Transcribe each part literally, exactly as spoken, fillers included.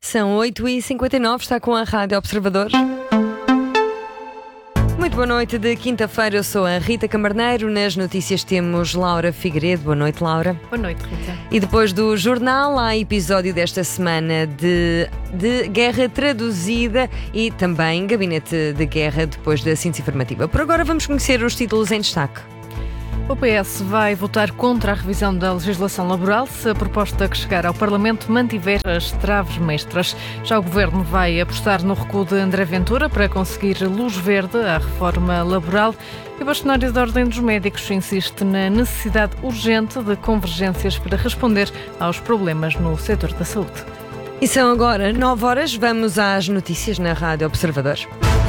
São oito e cinquenta e nove, está com a Rádio Observador. Muito boa noite de quinta-feira, eu sou a Rita Camarneiro. Nas notícias temos Laura Figueiredo. Boa noite, Laura. Boa noite, Rita. E depois do jornal há episódio desta semana de, de Guerra Traduzida e também Gabinete de Guerra depois da síntese informativa. Por agora vamos conhecer os títulos em destaque. O P S vai votar contra a revisão da legislação laboral se a proposta que chegar ao Parlamento mantiver as traves mestras. Já o Governo vai apostar no recuo de André Ventura para conseguir luz verde à reforma laboral. E o bastonário da Ordem dos Médicos insiste na necessidade urgente de convergências para responder aos problemas no setor da saúde. E são agora nove horas, vamos às notícias na Rádio Observador.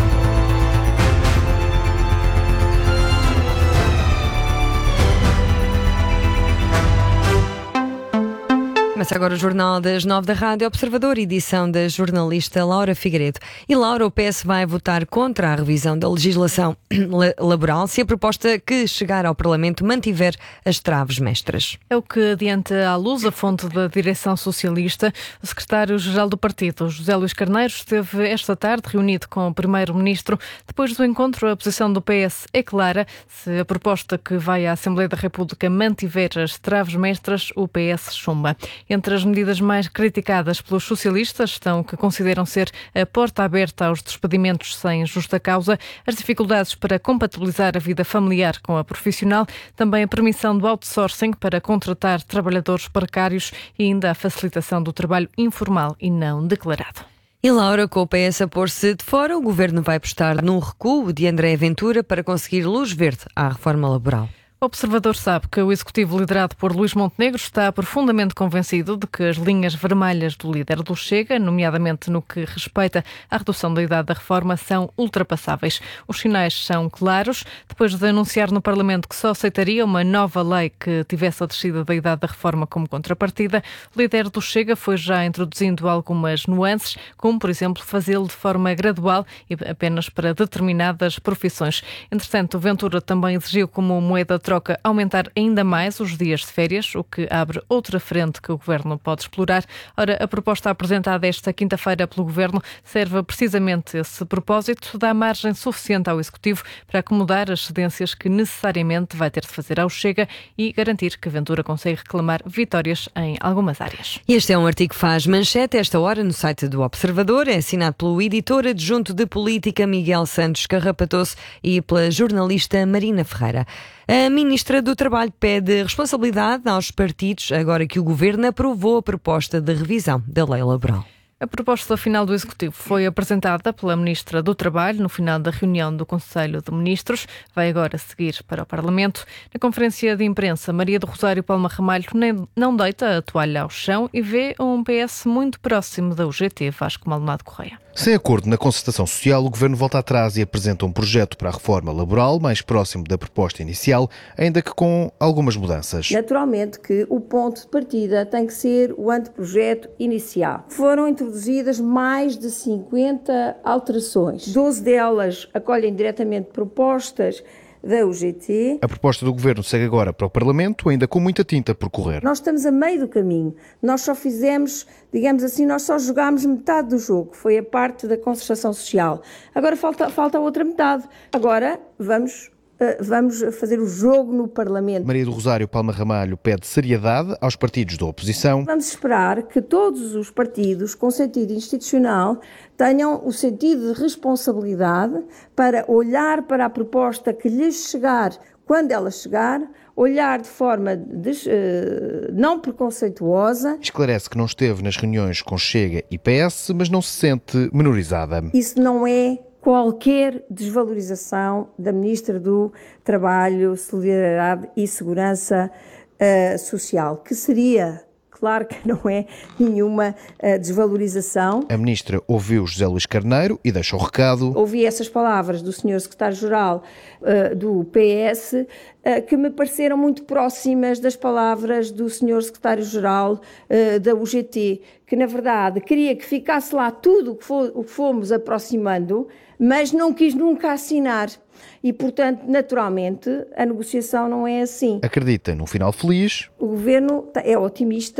Começa agora o Jornal das Nove da Rádio Observador, edição da jornalista Laura Figueiredo. E Laura, o P S vai votar contra a revisão da legislação laboral se a proposta que chegar ao Parlamento mantiver as traves mestras. É o que adianta à luz a fonte da direção socialista. O secretário-geral do partido, José Luís Carneiro, esteve esta tarde reunido com o primeiro-ministro. Depois do encontro, a posição do P S é clara. Se a proposta que vai à Assembleia da República mantiver as traves mestras, o P S chumba. Entre as medidas mais criticadas pelos socialistas estão o que consideram ser a porta aberta aos despedimentos sem justa causa, as dificuldades para compatibilizar a vida familiar com a profissional, também a permissão do outsourcing para contratar trabalhadores precários e ainda a facilitação do trabalho informal e não declarado. E Laura, com o P S a pôr-se de fora, o Governo vai apostar num recuo de André Ventura para conseguir luz verde à reforma laboral. O Observador sabe que o Executivo liderado por Luís Montenegro está profundamente convencido de que as linhas vermelhas do líder do Chega, nomeadamente no que respeita à redução da idade da reforma, são ultrapassáveis. Os sinais são claros. Depois de anunciar no Parlamento que só aceitaria uma nova lei que tivesse a descida da idade da reforma como contrapartida, o líder do Chega foi já introduzindo algumas nuances, como, por exemplo, fazê-lo de forma gradual e apenas para determinadas profissões. Entretanto, Ventura também exigiu como moeda de troca aumentar ainda mais os dias de férias, o que abre outra frente que o Governo pode explorar. Ora, a proposta apresentada esta quinta-feira pelo Governo serve precisamente esse propósito, dá margem suficiente ao Executivo para acomodar as cedências que necessariamente vai ter de fazer ao Chega e garantir que Ventura consegue reclamar vitórias em algumas áreas. Este é um artigo que faz manchete esta hora no site do Observador, é assinado pelo editor adjunto de política Miguel Santos Carrapatoso e pela jornalista Marina Ferreira. A Ministra do Trabalho pede responsabilidade aos partidos agora que o Governo aprovou a proposta de revisão da lei laboral. A proposta final do Executivo foi apresentada pela Ministra do Trabalho no final da reunião do Conselho de Ministros. Vai agora seguir para o Parlamento. Na conferência de imprensa, Maria do Rosário Palma Ramalho nem, não deita a toalha ao chão e vê um P S muito próximo da U G T, Vasco Maldonado Correia. Sem acordo na concertação social, o Governo volta atrás e apresenta um projeto para a reforma laboral mais próximo da proposta inicial, ainda que com algumas mudanças. Naturalmente que o ponto de partida tem que ser o anteprojeto inicial. Foram introduzidas mais de cinquenta alterações. doze delas acolhem diretamente propostas da U G T. A proposta do Governo segue agora para o Parlamento, ainda com muita tinta por correr. Nós estamos a meio do caminho. Nós só fizemos, digamos assim, nós só jogámos metade do jogo. Foi a parte da concertação social. Agora falta, falta a outra metade. Agora vamos... Vamos fazer o jogo no Parlamento. Maria do Rosário Palma Ramalho pede seriedade aos partidos da oposição. Vamos esperar que todos os partidos com sentido institucional tenham o sentido de responsabilidade para olhar para a proposta que lhes chegar, quando ela chegar, olhar de forma des, uh, não preconceituosa. Esclarece que não esteve nas reuniões com Chega e P S, mas não se sente menorizada. Isso não é qualquer desvalorização da Ministra do Trabalho, Solidariedade e Segurança uh, Social, que seria, claro que não é nenhuma uh, desvalorização. A Ministra ouviu José Luís Carneiro e deixou o recado. Ouvi essas palavras do senhor Secretário-Geral uh, do P S, uh, que me pareceram muito próximas das palavras do senhor Secretário-Geral uh, da U G T, que na verdade queria que ficasse lá tudo o que, for, o que fomos aproximando, mas não quis nunca assinar. E, portanto, naturalmente, a negociação não é assim. Acredita num final feliz. O Governo é otimista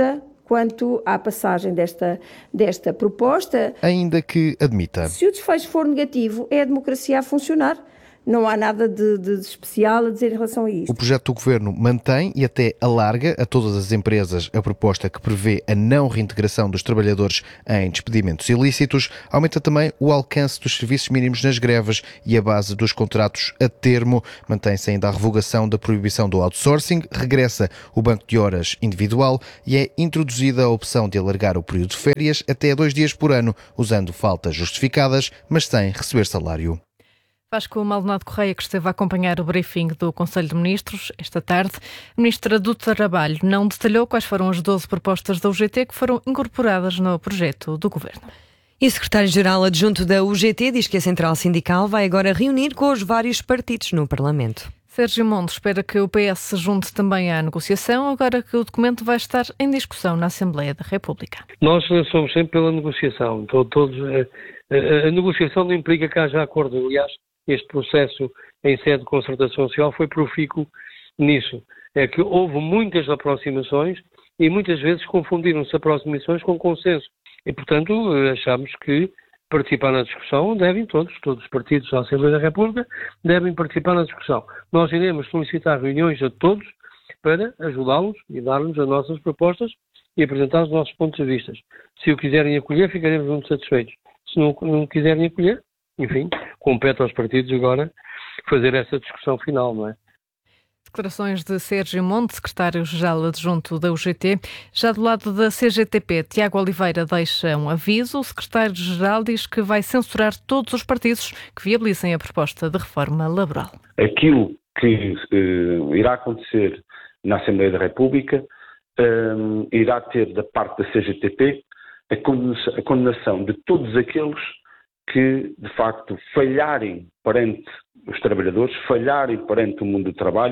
quanto à passagem desta, desta proposta. Ainda que admita. Se o desfecho for negativo, é a democracia a funcionar. Não há nada de, de especial a dizer em relação a isto. O projeto do Governo mantém e até alarga a todas as empresas a proposta que prevê a não reintegração dos trabalhadores em despedimentos ilícitos, aumenta também o alcance dos serviços mínimos nas greves e a base dos contratos a termo, mantém-se ainda a revogação da proibição do outsourcing, regressa o banco de horas individual e é introduzida a opção de alargar o período de férias até dois dias por ano, usando faltas justificadas, mas sem receber salário. Vasco Maldonado Correia, que esteve a acompanhar o briefing do Conselho de Ministros esta tarde, a Ministra do Trabalho não detalhou quais foram as doze propostas da U G T que foram incorporadas no projeto do Governo. E o secretário-geral adjunto da U G T diz que a Central Sindical vai agora reunir com os vários partidos no Parlamento. Sérgio Monte espera que o P S se junte também à negociação, agora que o documento vai estar em discussão na Assembleia da República. Nós somos sempre pela negociação. Todos, a, a, a negociação não implica que haja acordo. Aliás, este processo em sede de concertação social foi profícuo nisso. É que houve muitas aproximações e muitas vezes confundiram-se aproximações com consenso. E, portanto, achamos que participar na discussão devem todos, todos os partidos da Assembleia da República devem participar na discussão. Nós iremos solicitar reuniões a todos para ajudá-los e dar-nos as nossas propostas e apresentar os nossos pontos de vista. Se o quiserem acolher, ficaremos muito satisfeitos. Se não, não quiserem acolher, enfim, compete aos partidos agora fazer essa discussão final, não é? Declarações de Sérgio Monte, secretário-geral adjunto da U G T. Já do lado da C G T P, Tiago Oliveira deixa um aviso. O secretário-geral diz que vai censurar todos os partidos que viabilizem a proposta de reforma laboral. Aquilo que uh, irá acontecer na Assembleia da República um, irá ter da parte da C G T P a condenação, a condenação de todos aqueles que, de facto, falharem perante os trabalhadores, falharem perante o mundo do trabalho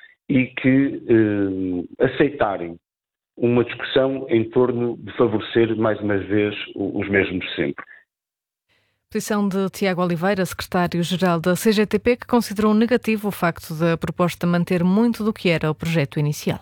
e que eh, aceitarem uma discussão em torno de favorecer, mais uma vez, os mesmos sempre. Posição de Tiago Oliveira, secretário-geral da C G T P, que considerou negativo o facto da proposta manter muito do que era o projeto inicial.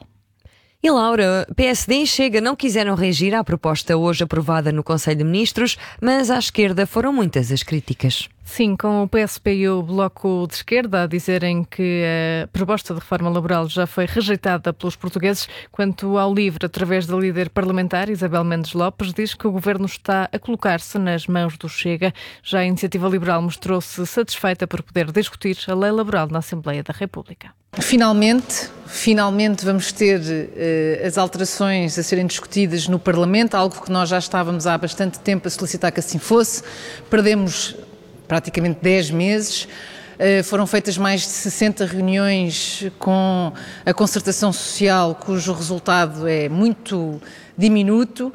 E Laura, P S D e Chega não quiseram reagir à proposta hoje aprovada no Conselho de Ministros, mas à esquerda foram muitas as críticas. Sim, com o P S P e o Bloco de Esquerda a dizerem que a proposta de reforma laboral já foi rejeitada pelos portugueses. Quanto ao LIVRE, através da líder parlamentar Isabel Mendes Lopes, diz que o governo está a colocar-se nas mãos do Chega. Já a Iniciativa Liberal mostrou-se satisfeita por poder discutir a lei laboral na Assembleia da República. Finalmente, finalmente vamos ter uh, as alterações a serem discutidas no Parlamento, algo que nós já estávamos há bastante tempo a solicitar que assim fosse. Perdemos praticamente dez meses, uh, foram feitas mais de sessenta reuniões com a concertação social, cujo resultado é muito diminuto.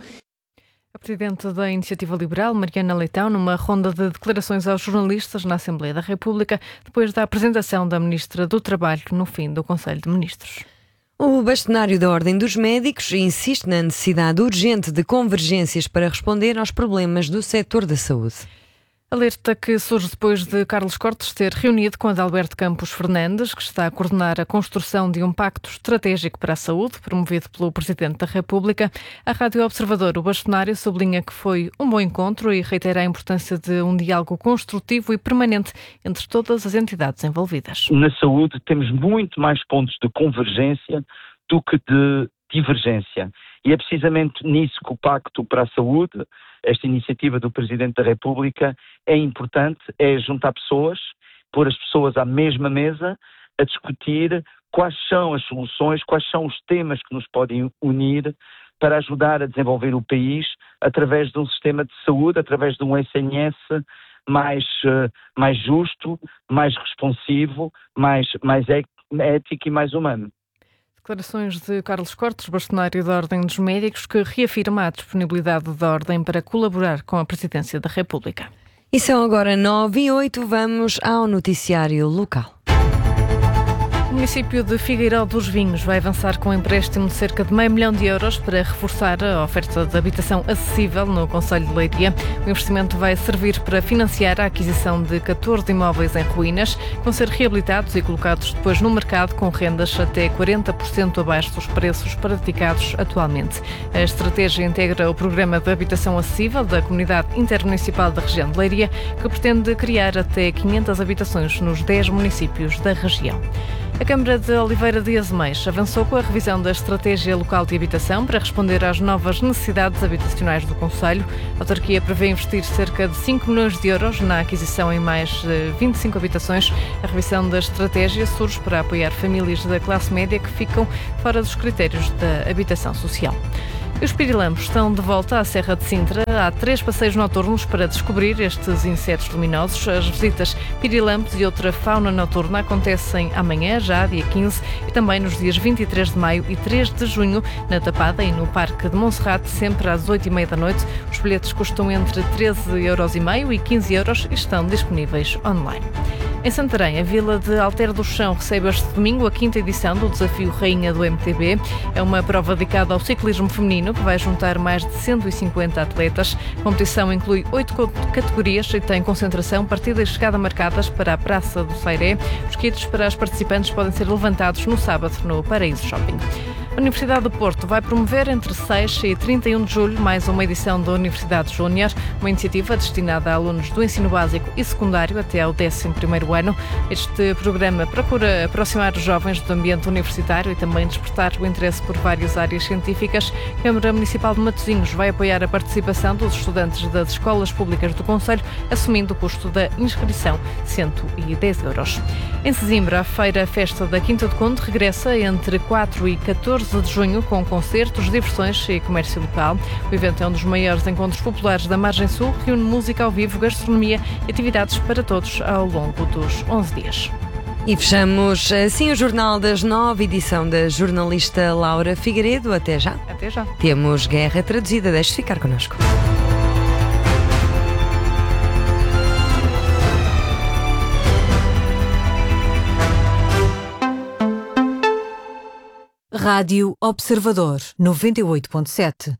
A Presidente da Iniciativa Liberal, Mariana Leitão, numa ronda de declarações aos jornalistas na Assembleia da República, depois da apresentação da Ministra do Trabalho no fim do Conselho de Ministros. O bastonário da Ordem dos Médicos insiste na necessidade urgente de convergências para responder aos problemas do setor da saúde. Alerta que surge depois de Carlos Cortes ter reunido com Adalberto Campos Fernandes, que está a coordenar a construção de um pacto estratégico para a saúde, promovido pelo Presidente da República. A Rádio Observador, o bastonário, sublinha que foi um bom encontro e reitera a importância de um diálogo construtivo e permanente entre todas as entidades envolvidas. Na saúde temos muito mais pontos de convergência do que de divergência. E é precisamente nisso que o Pacto para a Saúde, esta iniciativa do Presidente da República, é importante, é juntar pessoas, pôr as pessoas à mesma mesa, a discutir quais são as soluções, quais são os temas que nos podem unir para ajudar a desenvolver o país através de um sistema de saúde, através de um S N S mais, mais justo, mais responsivo, mais, mais ético e mais humano. Declarações de Carlos Cortes, bastonário da Ordem dos Médicos, que reafirma a disponibilidade da Ordem para colaborar com a Presidência da República. E são agora nove e oito, vamos ao noticiário local. município de Figueiró dos Vinhos vai avançar com um empréstimo de cerca de meio milhão de euros para reforçar a oferta de habitação acessível no concelho de Leiria. O investimento vai servir para financiar a aquisição de catorze imóveis em ruínas, que vão ser reabilitados e colocados depois no mercado com rendas até quarenta por cento abaixo dos preços praticados atualmente. A estratégia integra o Programa de Habitação Acessível da Comunidade Intermunicipal da região de Leiria, que pretende criar até quinhentas habitações nos dez municípios da região. A Câmara de Oliveira de Azeméis avançou com a revisão da Estratégia Local de Habitação para responder às novas necessidades habitacionais do concelho. A autarquia prevê investir cerca de cinco milhões de euros na aquisição em mais de vinte e cinco habitações. A revisão da estratégia surge para apoiar famílias da classe média que ficam fora dos critérios da habitação social. Os pirilampos estão de volta à Serra de Sintra. Há três passeios noturnos para descobrir estes insetos luminosos. As visitas pirilampos e outra fauna noturna acontecem amanhã, já dia quinze, e também nos dias vinte e três de maio e três de junho, na Tapada e no Parque de Monserrate, sempre às oito e meia da noite. Os bilhetes custam entre treze euros e meio e quinze euros e estão disponíveis online. Em Santarém, a Vila de Alter do Chão recebe este domingo a quinta edição do Desafio Rainha do M T B. É uma prova dedicada ao ciclismo feminino que vai juntar mais de cento e cinquenta atletas. A competição inclui oito categorias e tem concentração, partida e chegada marcadas para a Praça do Sairé. Os kits para as participantes podem ser levantados no sábado no Paraíso Shopping. A Universidade do Porto vai promover entre seis e trinta e um de julho mais uma edição da Universidade Júnior, uma iniciativa destinada a alunos do ensino básico e secundário até ao décimo primeiro ano. Este programa procura aproximar os jovens do ambiente universitário e também despertar o interesse por várias áreas científicas. A Câmara Municipal de Matosinhos vai apoiar a participação dos estudantes das escolas públicas do concelho, assumindo o custo da inscrição, cento e dez euros. Em Sesimbra, a Feira Festa da Quinta do Conde regressa entre quatro e catorze de junho com concertos, diversões e comércio local. O evento é um dos maiores encontros populares da Margem Sul, reúne música ao vivo, gastronomia e atividades para todos ao longo dos onze dias. E fechamos assim o Jornal das Nove, edição da jornalista Laura Figueiredo. Até já. Até já. Temos Guerra Traduzida. Deixe-se ficar connosco. Rádio Observador, noventa e oito ponto sete.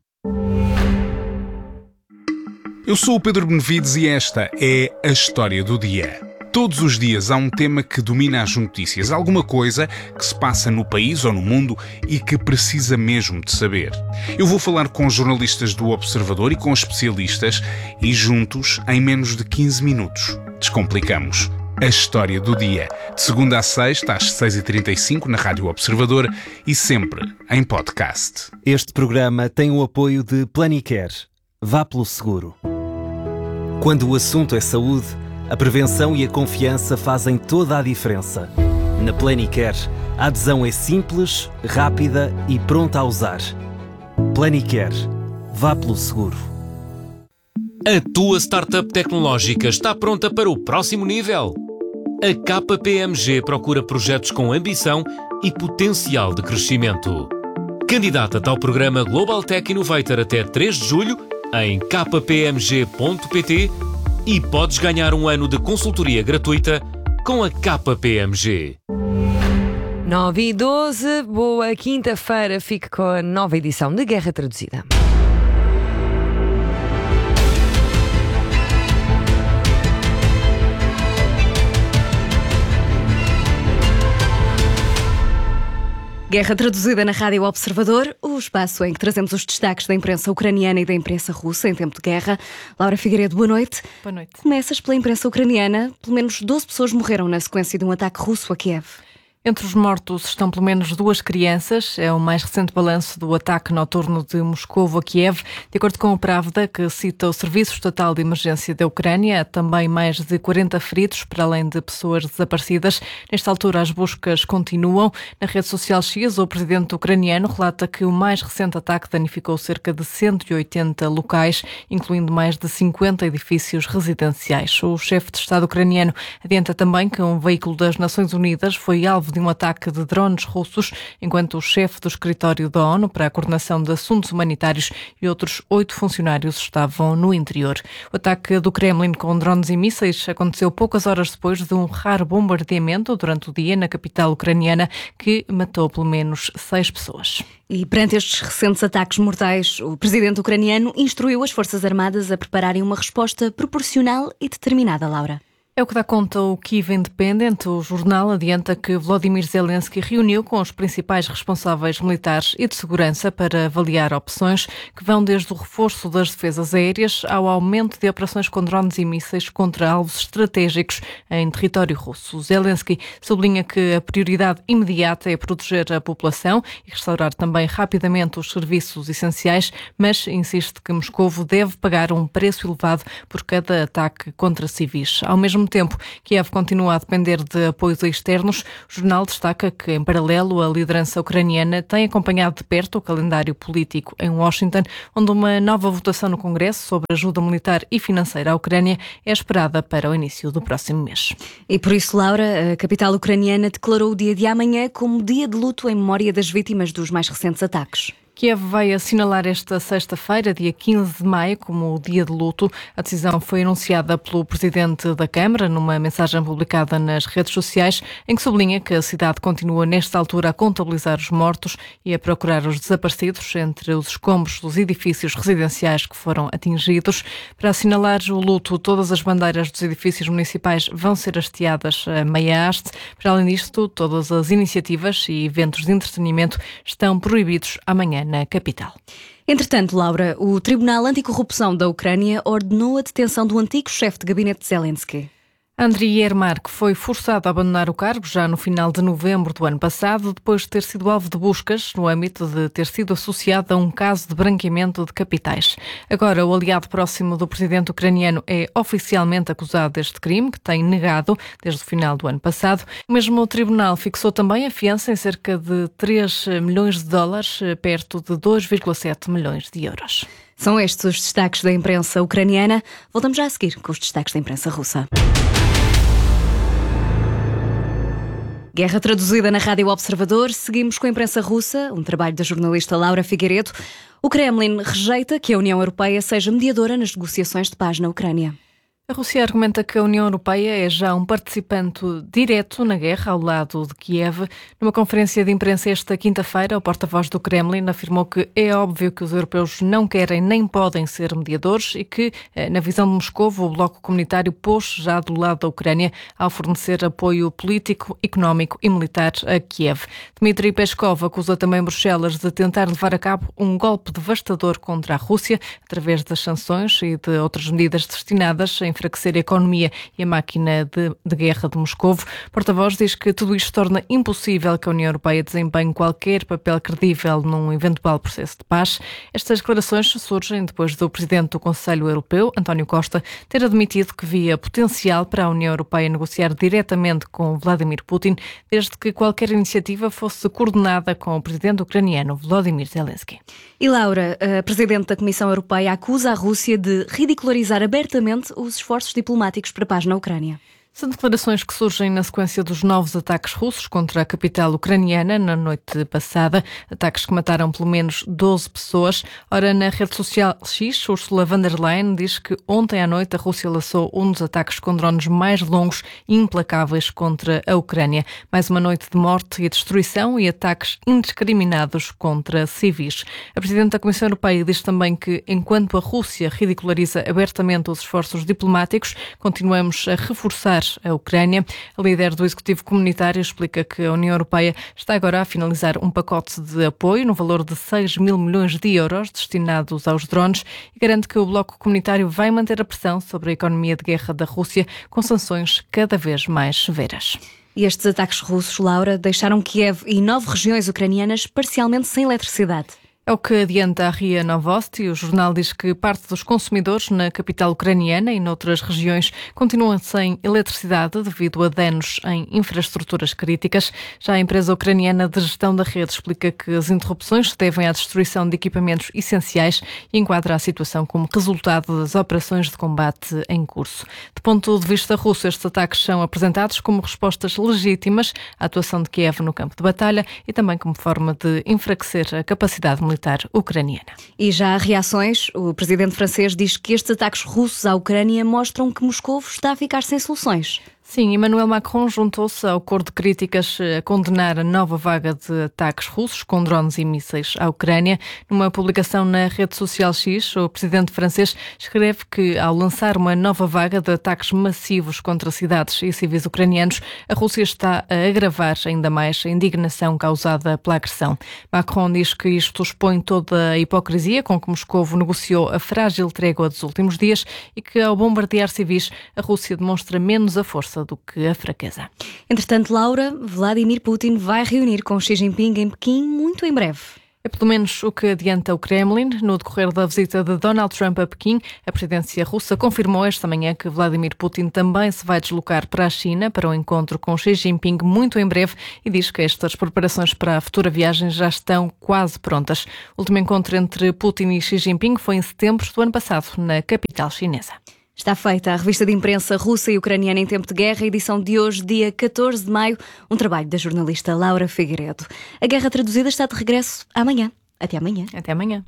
Eu sou o Pedro Benevides e esta é a História do Dia. Todos os dias há um tema que domina as notícias, alguma coisa que se passa no país ou no mundo e que precisa mesmo de saber. Eu vou falar com jornalistas do Observador e com especialistas e juntos, em menos de quinze minutos, descomplicamos a História do Dia, de segunda a sexta, às seis e trinta e cinco, na Rádio Observador e sempre em podcast. Este programa tem o apoio de Planicare. Vá pelo seguro. Quando o assunto é saúde, a prevenção e a confiança fazem toda a diferença. Na Planicare, a adesão é simples, rápida e pronta a usar. Planicare. Vá pelo seguro. A tua startup tecnológica está pronta para o próximo nível? A K P M G procura projetos com ambição e potencial de crescimento. Candidata-te ao programa Global Tech Innovator até três de julho em k p m g ponto p t e podes ganhar um ano de consultoria gratuita com a K P M G. nove e doze, boa quinta-feira, fique com a nova edição de Guerra Traduzida. Guerra Traduzida na Rádio Observador, o espaço em que trazemos os destaques da imprensa ucraniana e da imprensa russa em tempo de guerra. Laura Figueiredo, boa noite. Boa noite. Começas pela imprensa ucraniana. Pelo menos doze pessoas morreram na sequência de um ataque russo a Kiev. Entre os mortos estão pelo menos duas crianças. É o mais recente balanço do ataque noturno de Moscovo a Kiev. De acordo com o Pravda, que cita o Serviço Estatal de Emergência da Ucrânia, há também mais de quarenta feridos, para além de pessoas desaparecidas. Nesta altura, as buscas continuam. Na rede social X, o presidente ucraniano relata que o mais recente ataque danificou cerca de cento e oitenta locais, incluindo mais de cinquenta edifícios residenciais. O chefe de Estado ucraniano adianta também que um veículo das Nações Unidas foi alvo alvo de um ataque de drones russos, enquanto o chefe do escritório da ONU para a coordenação de assuntos humanitários e outros oito funcionários estavam no interior. O ataque do Kremlin com drones e mísseis aconteceu poucas horas depois de um raro bombardeamento durante o dia na capital ucraniana que matou pelo menos seis pessoas. E perante estes recentes ataques mortais, o presidente ucraniano instruiu as Forças Armadas a prepararem uma resposta proporcional e determinada, Laura. É o que dá conta o Kyiv Independent. O jornal adianta que Volodymyr Zelensky reuniu com os principais responsáveis militares e de segurança para avaliar opções que vão desde o reforço das defesas aéreas ao aumento de operações com drones e mísseis contra alvos estratégicos em território russo. Zelensky sublinha que a prioridade imediata é proteger a população e restaurar também rapidamente os serviços essenciais, mas insiste que Moscovo deve pagar um preço elevado por cada ataque contra civis. Ao mesmo tempo, Kiev continua a depender de apoios externos. O jornal destaca que, em paralelo, a liderança ucraniana tem acompanhado de perto o calendário político em Washington, onde uma nova votação no Congresso sobre ajuda militar e financeira à Ucrânia é esperada para o início do próximo mês. E por isso, Laura, a capital ucraniana declarou o dia de amanhã como dia de luto em memória das vítimas dos mais recentes ataques. Kiev vai assinalar esta sexta-feira, dia quinze de maio, como o dia de luto. A decisão foi anunciada pelo presidente da Câmara numa mensagem publicada nas redes sociais, em que sublinha que a cidade continua nesta altura a contabilizar os mortos e a procurar os desaparecidos entre os escombros dos edifícios residenciais que foram atingidos. Para assinalar o luto, todas as bandeiras dos edifícios municipais vão ser hasteadas a meia haste. Para além disto, todas as iniciativas e eventos de entretenimento estão proibidos amanhã na capital. Entretanto, Laura, o Tribunal Anticorrupção da Ucrânia ordenou a detenção do antigo chefe de gabinete de Zelensky. Andriy Yermak foi forçado a abandonar o cargo já no final de novembro do ano passado, depois de ter sido alvo de buscas no âmbito de ter sido associado a um caso de branqueamento de capitais. Agora, o aliado próximo do presidente ucraniano é oficialmente acusado deste crime, que tem negado desde o final do ano passado. O mesmo tribunal fixou também a fiança em cerca de três milhões de dólares, perto de dois vírgula sete milhões de euros. São estes os destaques da imprensa ucraniana. Voltamos já a seguir com os destaques da imprensa russa. Guerra traduzida na Rádio Observador. Seguimos com a imprensa russa, um trabalho da jornalista Laura Figueiredo. O Kremlin rejeita que a União Europeia seja mediadora nas negociações de paz na Ucrânia. A Rússia argumenta que a União Europeia é já um participante direto na guerra ao lado de Kiev. Numa conferência de imprensa esta quinta-feira, o porta-voz do Kremlin afirmou que é óbvio que os europeus não querem nem podem ser mediadores e que, na visão de Moscovo, o bloco comunitário pôs já do lado da Ucrânia ao fornecer apoio político, económico e militar a Kiev. Dmitry Peskov acusa também Bruxelas de tentar levar a cabo um golpe devastador contra a Rússia através das sanções e de outras medidas destinadas a enfraquecer a economia e a máquina de, de guerra de Moscovo. O porta-voz diz que tudo isto torna impossível que a União Europeia desempenhe qualquer papel credível num eventual processo de paz. Estas declarações surgem depois do presidente do Conselho Europeu, António Costa, ter admitido que via potencial para a União Europeia negociar diretamente com Vladimir Putin, desde que qualquer iniciativa fosse coordenada com o presidente ucraniano, Volodymyr Zelensky. E Laura, a presidente da Comissão Europeia acusa a Rússia de ridicularizar abertamente os esforços diplomáticos para a paz na Ucrânia. São declarações que surgem na sequência dos novos ataques russos contra a capital ucraniana na noite passada, ataques que mataram pelo menos doze pessoas. Ora, na rede social X, Ursula von der Leyen diz que ontem à noite a Rússia lançou um dos ataques com drones mais longos e implacáveis contra a Ucrânia. Mais uma noite de morte e destruição e ataques indiscriminados contra civis. A Presidente da Comissão Europeia diz também que, enquanto a Rússia ridiculariza abertamente os esforços diplomáticos, continuamos a reforçar a Ucrânia. A líder do Executivo Comunitário explica que a União Europeia está agora a finalizar um pacote de apoio no valor de seis mil milhões de euros destinados aos drones e garante que o bloco comunitário vai manter a pressão sobre a economia de guerra da Rússia com sanções cada vez mais severas. E estes ataques russos, Laura, deixaram Kiev e nove regiões ucranianas parcialmente sem eletricidade. A É o que adianta a R I A Novosti. O jornal diz que parte dos consumidores na capital ucraniana e noutras regiões continuam sem eletricidade devido a danos em infraestruturas críticas. Já a empresa ucraniana de gestão da rede explica que as interrupções se devem à destruição de equipamentos essenciais e enquadra a situação como resultado das operações de combate em curso. De ponto de vista russo, estes ataques são apresentados como respostas legítimas à atuação de Kiev no campo de batalha e também como forma de enfraquecer a capacidade militar ucraniana. E já há reações. O presidente francês diz que estes ataques russos à Ucrânia mostram que Moscou está a ficar sem soluções. Sim, Emmanuel Macron juntou-se ao coro de críticas a condenar a nova vaga de ataques russos com drones e mísseis à Ucrânia. Numa publicação na rede social X, o presidente francês escreve que, ao lançar uma nova vaga de ataques massivos contra cidades e civis ucranianos, a Rússia está a agravar ainda mais a indignação causada pela agressão. Macron diz que isto expõe toda a hipocrisia com que Moscou negociou a frágil trégua dos últimos dias e que, ao bombardear civis, a Rússia demonstra menos a força do que a fraqueza. Entretanto, Laura, Vladimir Putin vai reunir com Xi Jinping em Pequim muito em breve. É pelo menos o que adianta o Kremlin. No decorrer da visita de Donald Trump a Pequim, a presidência russa confirmou esta manhã que Vladimir Putin também se vai deslocar para a China para o encontro com Xi Jinping muito em breve e diz que estas preparações para a futura viagem já estão quase prontas. O último encontro entre Putin e Xi Jinping foi em setembro do ano passado, na capital chinesa. Está feita a revista de imprensa russa e ucraniana em tempo de guerra, edição de hoje, dia catorze de maio, um trabalho da jornalista Laura Figueiredo. A Guerra Traduzida está de regresso amanhã. Até amanhã. Até amanhã.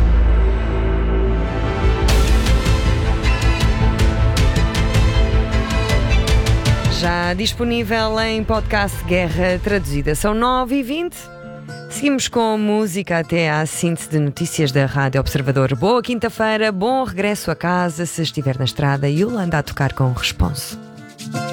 Já disponível em podcast Guerra Traduzida. São nove e vinte. Seguimos com música até à síntese de notícias da Rádio Observador. Boa quinta-feira, bom regresso a casa se estiver na estrada e Yolanda a tocar com o responso.